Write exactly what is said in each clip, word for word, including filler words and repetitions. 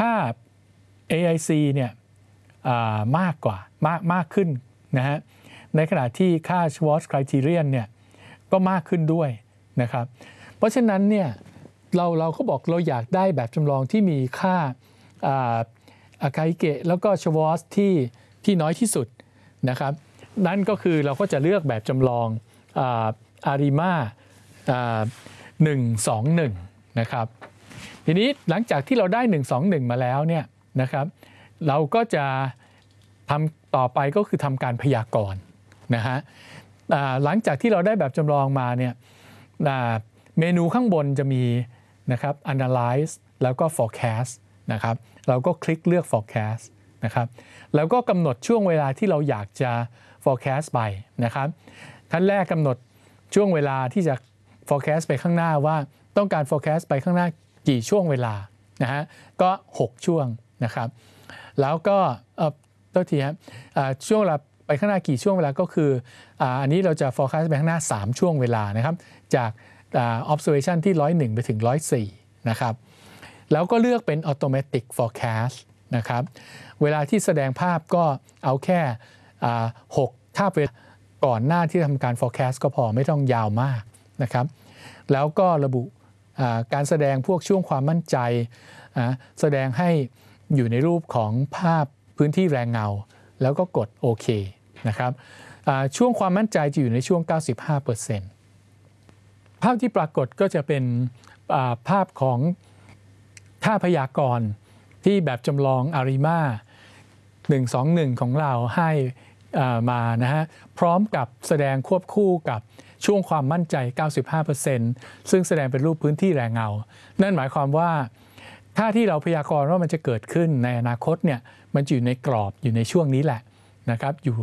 ค่า เอ ไอ ซี เนี่ยมากกว่ามากมากขึ้นนะฮะในขณะที่ค่า Schwartz Criterion เนี่ยก็มากขึ้นด้วยนะครับเพราะฉะนั้นเนี่ยเราเราก็บอกเราอยากได้แบบจำลองที่มีค่าอาคาอิเกะแล้วก็ Schwartz ที่ที่น้อยที่สุดนะครับนั่นก็คือเราก็จะเลือกแบบจำลองอาริมาหนึ่งสองหนึ่งนะครับทีนี้หลังจากที่เราได้หนึ่งสองหนึ่งมาแล้วเนี่ยนะครับเราก็จะทำต่อไปก็คือทำการพยากรณ์นะฮะหลังจากที่เราได้แบบจำลองมาเนี่ยเมนูข้างบนจะมีนะครับ analyze แล้วก็ forecast นะครับเราก็คลิกเลือก forecast นะครับแล้วก็กำหนดช่วงเวลาที่เราอยากจะ forecast ไปนะครับขั้นแรกกำหนดช่วงเวลาที่จะ forecast ไปข้างหน้าว่าต้องการ forecast ไปข้างหน้ากี่ช่วงเวลานะฮะก็หกช่วงนะครับแล้วก็เอ่อตัวทีครับช่วงเวลาไปข้างหน้ากี่ช่วงเวลาก็คืออันนี้เราจะ forecast ไปข้างหน้าสามช่วงเวลานะครับจาก observation ที่หนึ่งร้อยเอ็ดไปถึงหนึ่งร้อยสี่นะครับแล้วก็เลือกเป็น automatic forecast นะครับเวลาที่แสดงภาพก็เอาแค่หกถ้าเวลาก่อนหน้าที่ทำการ forecast ก็พอไม่ต้องยาวมากนะครับแล้วก็ระบุการแสดงพวกช่วงความมั่นใจแสดงให้อยู่ในรูปของภาพพื้นที่แรงเงาแล้วก็กดโอเคนะครับช่วงความมั่นใจจะอยู่ในช่วง เก้าสิบห้าเปอร์เซ็นต์ ภาพที่ปรากฏก็จะเป็นภาพของท่าพยากรณ์ที่แบบจำลองอาริมาหนึ่งสองหนึ่งของเราให้มานะฮะพร้อมกับแสดงควบคู่กับช่วงความมั่นใจ เก้าสิบห้าเปอร์เซ็นต์ ซึ่งแสดงเป็นรูปพื้นที่แรงเงานั่นหมายความว่าถ้าที่เราพยากรณ์ว่ามันจะเกิดขึ้นในอนาคตเนี่ยมันอยู่ในกรอบอยู่ในช่วงนี้แหละนะครับอยู่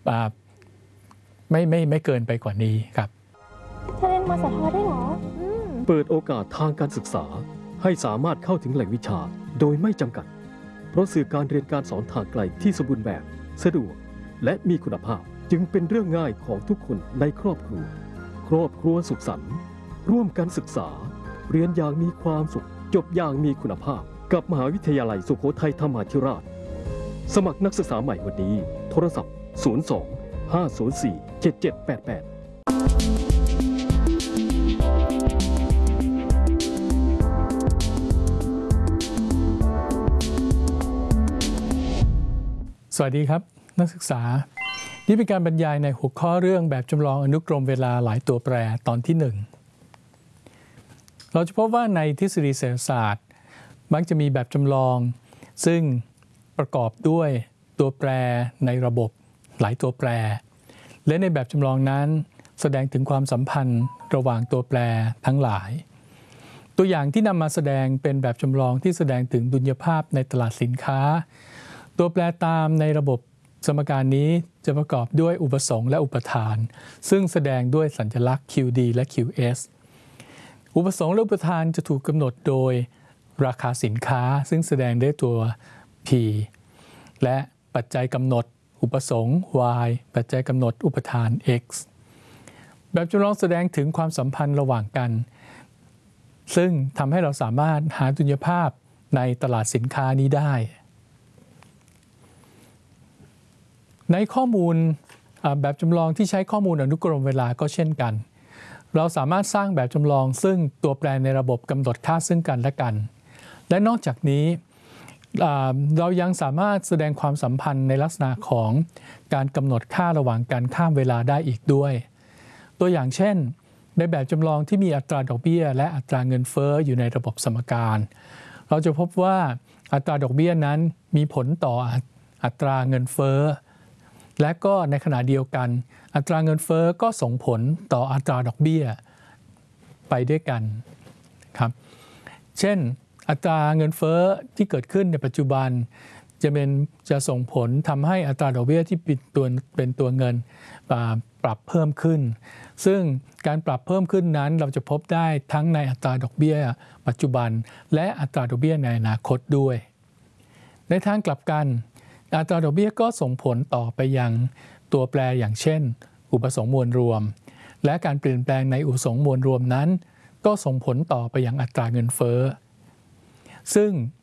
ไม่ไม่ไม่เกินไปกว่านี้ครับจะเรียนมสทได้หรอเปิดโอกาสทางการศึกษาให้สามารถเข้าถึงแหล่งวิชาโดยไม่จำกัดเพราะสื่อการเรียนการสอนทางไกลที่สมบูรณ์แบบสะดวกและมีคุณภาพจึงเป็นเรื่องง่ายของทุกคนในครอบครัวครอบครัวสุขสันต์ร่วมกันศึกษาเรียนอย่างมีความสุขจบอย่างมีคุณภาพกับมหาวิทยาลัยสุโขทัยธรรมาธิราชสมัครนักศึกษาใหม่วันนี้โทรศัพท์ศูนย์ สอง ห้า ศูนย์ สี่ เจ็ด เจ็ด แปด แปดสวัสดีครับนักศึกษานี่เป็นการบรรยายในหัวข้อเรื่องแบบจำลองอนุกรมเวลาหลายตัวแปรตอนที่หนึ่งเราจะพบว่าในทฤษฎีเศรษฐศาสตร์มักจะมีแบบจำลองซึ่งประกอบด้วยตัวแปรในระบบหลายตัวแปรและในแบบจำลองนั้นแสดงถึงความสัมพันธ์ระหว่างตัวแปรทั้งหลายตัวอย่างที่นำมาแสดงเป็นแบบจำลองที่แสดงถึงดุลยภาพในตลาดสินค้าตัวแปรตามในระบบสมการนี้จะประกอบด้วยอุปสงค์และอุปทานซึ่งแสดงด้วยสัญลักษณ์ คิว ดี และ คิว เอส อุปสงค์และอุปทานจะถูกกำหนดโดยราคาสินค้าซึ่งแสดงด้วยตัว P และปัจจัยกำหนดอุปสงค์ Y ปัจจัยกำหนดอุปทาน X แบบจำลองแสดงถึงความสัมพันธ์ระหว่างกันซึ่งทำให้เราสามารถหาดุลยภาพในตลาดสินค้านี้ได้ในข้อมูลแบบจำลองที่ใช้ข้อมูลอนุกรมเวลาก็เช่นกันเราสามารถสร้างแบบจำลองซึ่งตัวแปรในระบบกำหนดค่าซึ่งกันและกันและนอกจากนี้เรายังสามารถแสดงความสัมพันธ์ในลักษณะของการกำหนดค่าระหว่างการข้ามเวลาได้อีกด้วยตัวอย่างเช่นในแบบจำลองที่มีอัตราดอกเบี้ยและอัตราเงินเฟ้ออยู่ในระบบสมการเราจะพบว่าอัตราดอกเบี้ยนั้นมีผลต่ออัตราเงินเฟ้อและก็ในขณะเดียวกันอัตราเงินเฟ้อก็ส่งผลต่ออัตราดอกเบี้ยไปด้วยกันครับเช่นอัตราเงินเฟ้อที่เกิดขึ้นในปัจจุบันจะเป็นจะส่งผลทำให้อัตราดอกเบี้ยที่เป็นตัวเป็นตัวเงินปรับเพิ่มขึ้นซึ่งการปรับเพิ่มขึ้นนั้นเราจะพบได้ทั้งในอัตราดอกเบี้ยปัจจุบันและอัตราดอกเบี้ยในอนาคตด้วยในทางกลับกันอัตราดอกเบี้ยก็ส่งผลต่อไปยังตัวแปรอย่างเช่นอุปสงค์มวลรวมและการเปลี่ยนแปลงในอุปสงค์มวลรวมนั้นก็ส่งผลต่อไปยังอัตราเงินเฟ้อซึ่ง